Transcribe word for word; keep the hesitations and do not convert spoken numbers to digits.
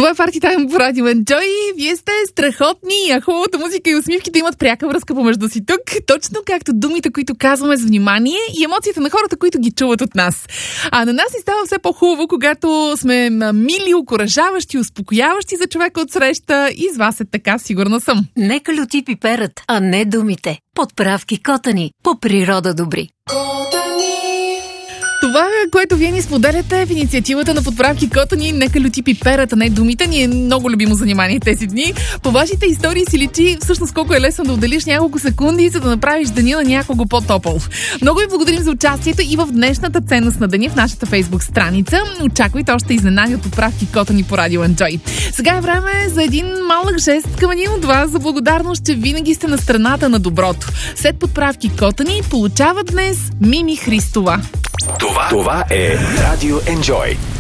Това е Party Time по Радио Enjoy. Вие сте страхотни, а хубавата музика и усмивките имат пряка връзка помежду си тук, точно както думите, които казваме с внимание и емоциите на хората, които ги чуват от нас. А на нас ни става все по-хубаво, когато сме мили, окуражаващи, успокояващи за човека от среща и с вас е така, сигурна съм. Нека люти пиперът, а не думите. Подправки Котани, по природа добри. Това, което вие ни споделяте в инициативата на подправки Котани, нека люти пиперата, не думите, ни е много любимо занимание тези дни. По вашите истории си личи всъщност колко е лесно да отделиш няколко секунди, за да направиш деня на някого по-топъл. Много ви благодарим за участието и в днешната ценност на деня в нашата Фейсбук страница. Очаквайте още изненади от подправки Котани по Радио Enjoy. Сега е време за един малък жест към един от вас за благодарност, че винаги сте на страната на доброто. След подправки Котани получава днес Мими Христова. Това, това е Радио Enjoy.